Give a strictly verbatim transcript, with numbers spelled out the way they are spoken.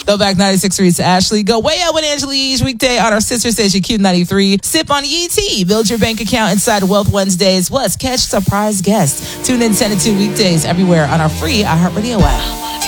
Throwback ninety-six reads to Ashley. Go way out with Angela each weekday on our sister station Q ninety-three. Sip on E T. Build your bank account inside Wealth Wednesdays. Plus, catch surprise guests. Tune in ten to two weekdays everywhere on our free iHeartRadio app.